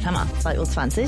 Gott, Hammer, 2:20 Uhr.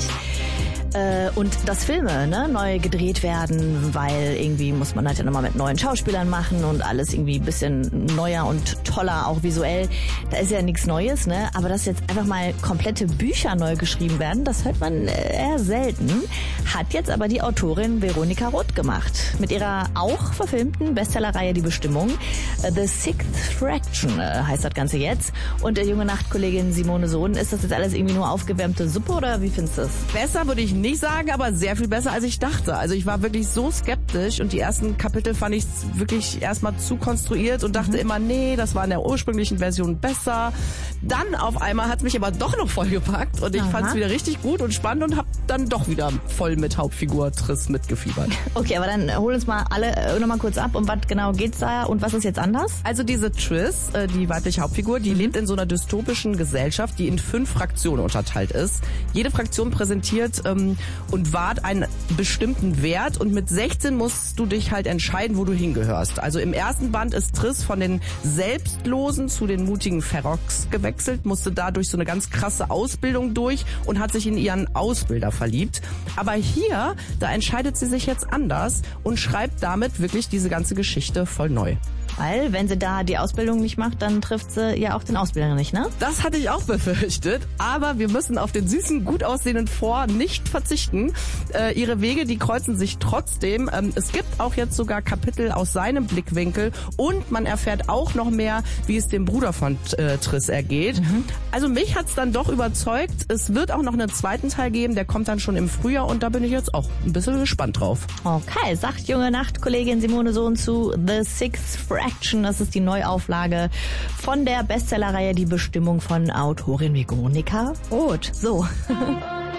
Und dass Filme neu gedreht werden, weil irgendwie muss man halt ja nochmal mit neuen Schauspielern machen und alles irgendwie ein bisschen neuer und toller, auch visuell. Da ist ja nichts Neues, ne? Aber dass jetzt einfach mal komplette Bücher neu geschrieben werden, das hört man eher selten. Hat jetzt aber die Autorin Veronika Roth gemacht. Mit ihrer auch verfilmten Bestsellerreihe Die Bestimmung. The Sixth Fraction heißt das Ganze jetzt. Und der junge Nachtkollegin Simone Sohn, ist das jetzt alles irgendwie nur aufgewärmte Suppe oder wie findest du das? Besser würde ich nicht sagen, aber sehr viel besser, als ich dachte. Also ich war wirklich so skeptisch und die ersten Kapitel fand ich wirklich erstmal zu konstruiert und dachte immer, nee, das war in der ursprünglichen Version besser. Dann auf einmal hat es mich aber doch noch vollgepackt und ich fand es wieder richtig gut und spannend und habe dann doch wieder voll mit Hauptfigur Triss mitgefiebert. Okay, aber dann hol uns mal alle nochmal kurz ab. Um was genau geht's da und was ist jetzt anders? Also diese Triss, die weibliche Hauptfigur, die lebt in so einer dystopischen Gesellschaft, die in 5 Fraktionen unterteilt ist. Jede Fraktion präsentiert und wahrt einen bestimmten Wert und mit 16 musst du dich halt entscheiden, wo du hingehörst. Also im ersten Band ist Triss von den Selbstlosen zu den mutigen Ferox gewechselt, musste dadurch so eine ganz krasse Ausbildung durch und hat sich in ihren Ausbilder verliebt. Aber hier, da entscheidet sie sich jetzt anders und schreibt damit wirklich diese ganze Geschichte voll neu. Weil, wenn sie da die Ausbildung nicht macht, dann trifft sie ja auch den Ausbilder nicht, ne? Das hatte ich auch befürchtet, aber wir müssen auf den süßen, gut aussehenden Vor nicht verzichten. Ihre Wege, die kreuzen sich trotzdem. Es gibt auch jetzt sogar Kapitel aus seinem Blickwinkel und man erfährt auch noch mehr, wie es dem Bruder von Triss ergeht. Also mich hat's dann doch überzeugt. Es wird auch noch einen zweiten Teil geben, der kommt dann schon im Frühjahr und da bin ich jetzt auch ein bisschen gespannt drauf. Okay, sagt junge Nachtkollegin Simone Sohn zu The Sixth Fraction. Das ist die Neuauflage von der Bestsellerreihe Die Bestimmung von Autorin Veronika Roth. So.